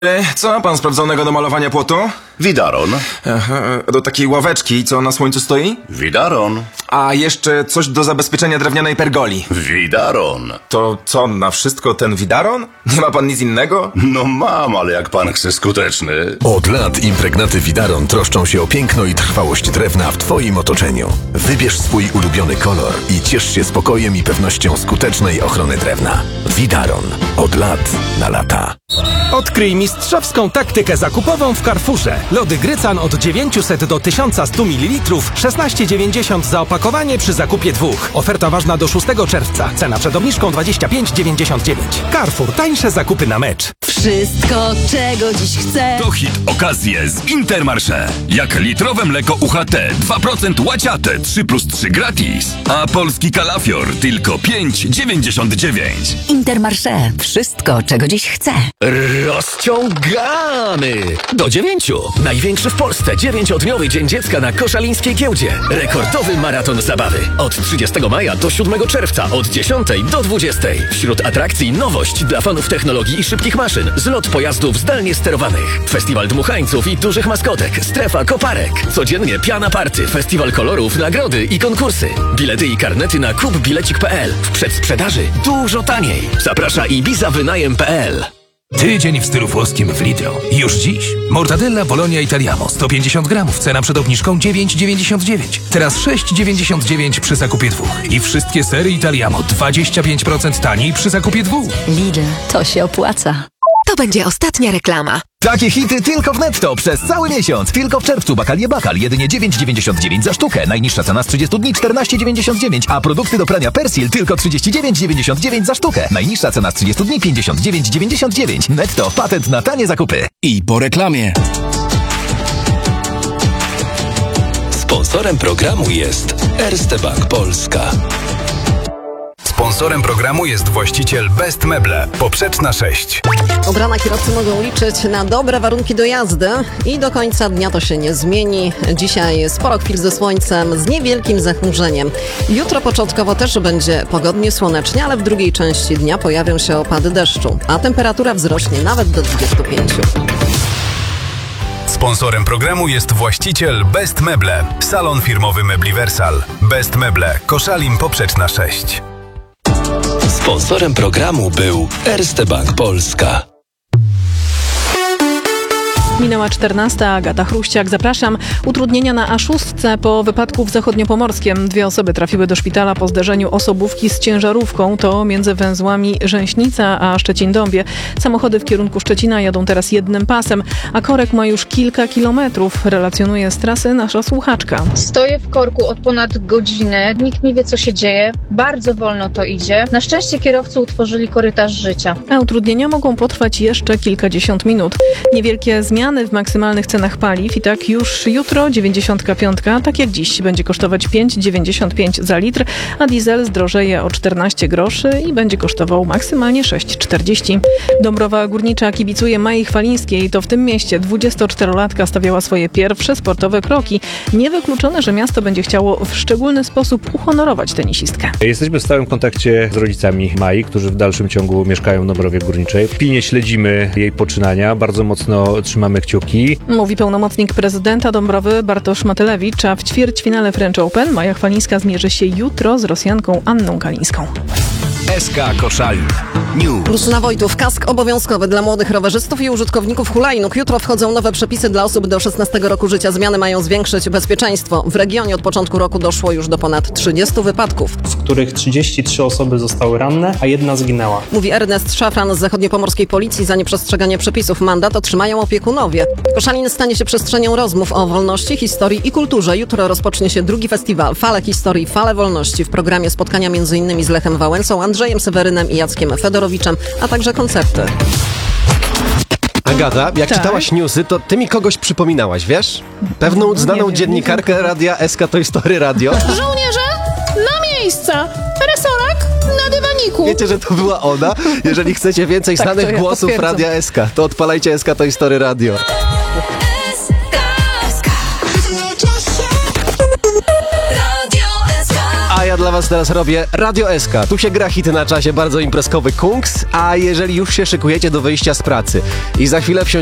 Co ma pan sprawdzonego do malowania płotu? Widaron. Do takiej ławeczki, co na słońcu stoi? Widaron. A jeszcze coś do zabezpieczenia drewnianej pergoli. Widaron. To co, na wszystko ten widaron? Nie ma pan nic innego? No mam, ale jak pan chce skuteczny. Od lat impregnaty Widaron troszczą się o piękno i trwałość drewna w Twoim otoczeniu. Wybierz swój ulubiony kolor i ciesz się spokojem i pewnością skutecznej ochrony drewna. Widaron. Od lat na lata. Odkryj mistrzowską taktykę zakupową w Carrefourze. Lody Grycan od 900 do 1100 ml, 16,90 za opakowanie przy zakupie 2. Oferta ważna do 6 czerwca. Cena przed obniżką 25,99. Carrefour. Tańsze zakupy na mecz. Wszystko, czego dziś chcę. To hit okazje z Intermarché. Jak litrowe mleko UHT 2% łaciate 3+3 gratis. A polski kalafior tylko 5,99. Intermarché. Wszystko, czego dziś chcę. Rozciągamy! Do 9. Największy w Polsce 9-dniowy Dzień Dziecka na Koszalińskiej Giełdzie. Rekordowy maraton zabawy. Od 30 maja do 7 czerwca od 10 do 20. Wśród atrakcji nowość dla fanów technologii i szybkich maszyn. Zlot pojazdów zdalnie sterowanych. Festiwal dmuchańców i dużych maskotek. Strefa koparek. Codziennie piana party. Festiwal kolorów, nagrody i konkursy. Bilety i karnety na kupbilecik.pl. W przedsprzedaży dużo taniej. Zaprasza ibizawynajem.pl. Tydzień w stylu włoskim w Lidlo. Już dziś. Mortadella Bologna Italiamo 150 gramów. Cena przed obniżką 9,99. Teraz 6,99 przy zakupie 2. I wszystkie sery Italiamo 25% taniej przy zakupie 2. Lidl, to się opłaca. To będzie ostatnia reklama. Takie hity tylko w Netto przez cały miesiąc. Tylko w czerwcu Bakalie Bakal jedynie 9,99 za sztukę. Najniższa cena z 30 dni 14,99, a produkty do prania Persil tylko 39,99 za sztukę. Najniższa cena z 30 dni 59,99. Netto, patent na tanie zakupy. I po reklamie. Sponsorem programu jest Erste Bank Polska. Sponsorem programu jest właściciel Best Meble, Poprzeczna 6. Od rana kierowcy mogą liczyć na dobre warunki do jazdy i do końca dnia to się nie zmieni. Dzisiaj sporo chwil ze słońcem, z niewielkim zachmurzeniem. Jutro początkowo też będzie pogodnie, słonecznie, ale w drugiej części dnia pojawią się opady deszczu, a temperatura wzrośnie nawet do 25. Sponsorem programu jest właściciel Best Meble, salon firmowy mebli Wersal. Best Meble, Koszalin Poprzeczna 6. Sponsorem programu był Erste Bank Polska. Minęła 14. Agata Chruściak. Zapraszam. Utrudnienia na A6 po wypadku w Zachodniopomorskiem. 2 osoby trafiły do szpitala po zderzeniu osobówki z ciężarówką. To między węzłami Rzęśnica a Szczecin-Dąbie. Samochody w kierunku Szczecina jadą teraz jednym pasem, a korek ma już kilka kilometrów. Relacjonuje z trasy nasza słuchaczka. Stoję w korku od ponad godziny. Nikt nie wie, co się dzieje. Bardzo wolno to idzie. Na szczęście kierowcy utworzyli korytarz życia. A utrudnienia mogą potrwać jeszcze kilkadziesiąt minut. Niewielkie zmiany w maksymalnych cenach paliw i tak już jutro 95, tak jak dziś, będzie kosztować 5,95 za litr, a diesel zdrożeje o 14 groszy i będzie kosztował maksymalnie 6,40. Dąbrowa Górnicza kibicuje Mai Chwalińskiej. To w tym mieście 24-latka stawiała swoje pierwsze sportowe kroki. Niewykluczone, że miasto będzie chciało w szczególny sposób uhonorować tenisistkę. Jesteśmy w stałym kontakcie z rodzicami Mai, którzy w dalszym ciągu mieszkają w Dąbrowie Górniczej. Pilnie śledzimy jej poczynania, bardzo mocno trzymamy kciuki. Mówi pełnomocnik prezydenta Dąbrowy Bartosz Matylewicz, a w ćwierćfinale French Open Maja Chwalińska zmierzy się jutro z Rosjanką Anną Kalińską. SK Koszalin News. Justyna Wojtów. Kask obowiązkowy dla młodych rowerzystów i użytkowników hulajnóg. Jutro wchodzą nowe przepisy dla osób do 16 roku życia. Zmiany mają zwiększyć bezpieczeństwo. W regionie od początku roku doszło już do ponad 30 wypadków, w których 33 osoby zostały ranne, a 1 zginęła. Mówi Ernest Szafran z zachodniopomorskiej policji. Za nieprzestrzeganie przepisów mandat otrzymają opiekunowie. Koszalin stanie się przestrzenią rozmów o wolności, historii i kulturze. Jutro rozpocznie się drugi festiwal Fale Historii, Fale Wolności. W programie spotkania m.in. z Lechem Wałęsą, Andrzejem Sewerynem i Jackiem Fedorowiczem, a także koncerty. Agata, jak czytałaś newsy, to ty mi kogoś przypominałaś, wiesz? Pewną znaną dziennikarkę Radia SK Toy Story Radio. Żołnierze, na miejsca! Resorak na dywaniku. Wiecie, że to była ona? Jeżeli chcecie więcej znanych głosów Radia SK, to odpalajcie SK Toy Story Radio. ja dla was teraz robię Radio SK. Tu się gra hity na czasie, bardzo imprezkowy kunks, a jeżeli już się szykujecie do wyjścia z pracy i za chwilę wsiądziecie